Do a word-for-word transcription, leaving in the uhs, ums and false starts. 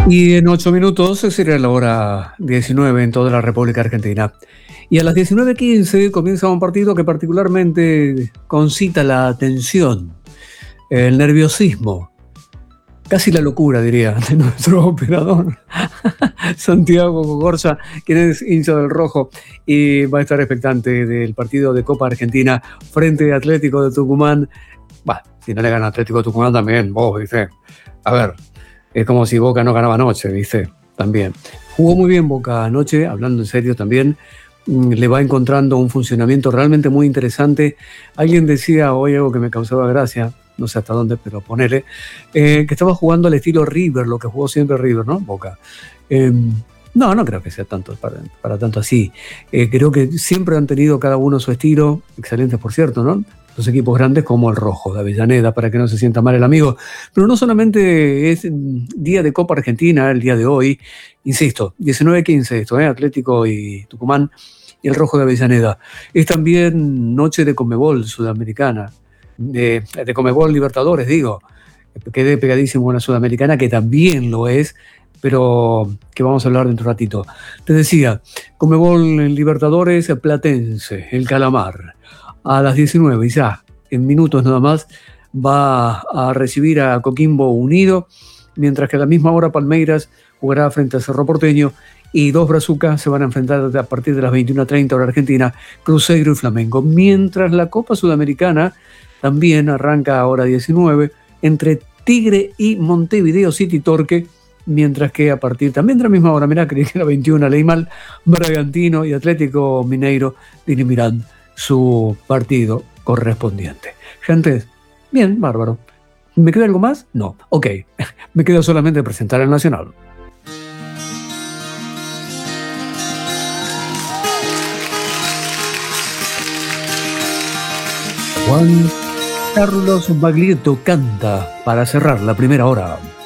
Y en ocho minutos será la hora diecinueve en toda la República Argentina. Y a las diecinueve quince comienza un partido que particularmente concita la atención, el nerviosismo, casi la locura, diría, de nuestro operador, Santiago Gogorza, quien es hincha del rojo y va a estar expectante del partido de Copa Argentina frente a Atlético de Tucumán. Bah, si no le gana Atlético de Tucumán también, vos, dice, a ver, es como si Boca no ganaba anoche, ¿viste? También. Jugó muy bien Boca anoche, hablando en serio también. Le va encontrando un funcionamiento realmente muy interesante. Alguien decía hoy algo que me causaba gracia, no sé hasta dónde, pero ponele, eh, que estaba jugando al estilo River, lo que jugó siempre River, ¿no? Boca. Eh, no, no creo que sea tanto para, para tanto así. Eh, creo que siempre han tenido cada uno su estilo, excelentes por cierto, ¿no? Los equipos grandes como el Rojo de Avellaneda, para que no se sienta mal el amigo. Pero no solamente es día de Copa Argentina, el día de hoy, insisto, diecinueve quince esto, ¿eh? Atlético y Tucumán y el Rojo de Avellaneda. Es también noche de Conmebol Sudamericana, de, de Conmebol Libertadores, digo. Quedé pegadísimo con la Sudamericana, que también lo es, pero que vamos a hablar dentro de un ratito. Te decía, Conmebol Libertadores Platense, el Calamar. A las diecinueve, y ya en minutos nada más, va a recibir a Coquimbo Unido, mientras que a la misma hora Palmeiras jugará frente a Cerro Porteño y dos brazucas se van a enfrentar a partir de las veintiuna treinta hora Argentina, Cruzeiro y Flamengo. Mientras la Copa Sudamericana también arranca a hora diecinueve entre Tigre y Montevideo City Torque, mientras que a partir también de la misma hora, mirá, creí que era veintiuna, leí mal, Bragantino y Atlético Mineiro dirimirán su partido correspondiente. Gente, bien, bárbaro. ¿Me queda algo más? No. Ok, me queda solamente presentar al Nacional. Juan Carlos Baglietto canta para cerrar la primera hora.